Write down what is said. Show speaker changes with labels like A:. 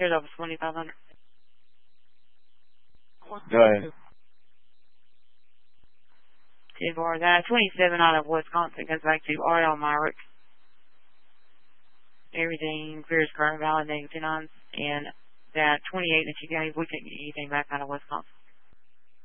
A: shared over 2,500.
B: Go ahead.
A: 10 bars. 27 out of Wisconsin goes back to R.L. Myrick. Everything clears current valid -9s. And that 28 that you gave, we couldn't get anything back out of Wisconsin.